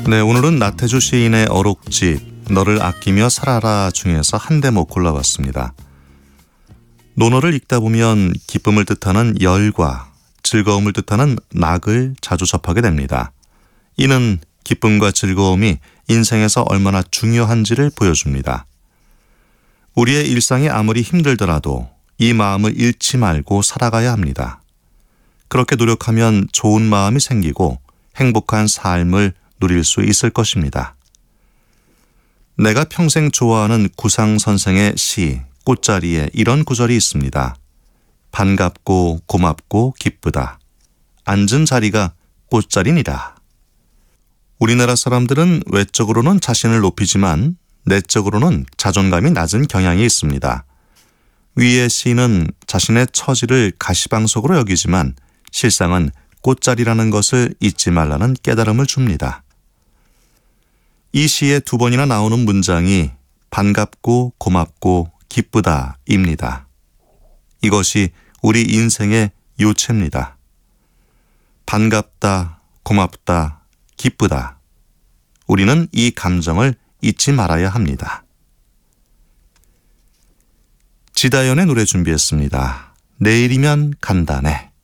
네, 오늘은 나태주 시인의 어록집 너를 아끼며 살아라 중에서 한 대목 골라봤습니다. 논어를 읽다 보면 기쁨을 뜻하는 열과 즐거움을 뜻하는 낙을 자주 접하게 됩니다. 이는 기쁨과 즐거움이 인생에서 얼마나 중요한지를 보여줍니다. 우리의 일상이 아무리 힘들더라도 이 마음을 잃지 말고 살아가야 합니다. 그렇게 노력하면 좋은 마음이 생기고 행복한 삶을 누릴 수 있을 것입니다. 내가 평생 좋아하는 구상 선생의 시 꽃자리에 이런 구절이 있습니다. 반갑고 고맙고 기쁘다. 앉은 자리가 꽃자리니라. 우리나라 사람들은 외적으로는 자신을 높이지만 내적으로는 자존감이 낮은 경향이 있습니다. 위의 시인은 자신의 처지를 가시방석으로 여기지만 실상은 꽃자리라는 것을 잊지 말라는 깨달음을 줍니다. 이 시에 두 번이나 나오는 문장이 반갑고 고맙고 기쁘다입니다. 이것이 우리 인생의 요체입니다. 반갑다, 고맙다, 기쁘다. 우리는 이 감정을 잊지 말아야 합니다. 지다연의 노래 준비했습니다. 내일이면 간다네.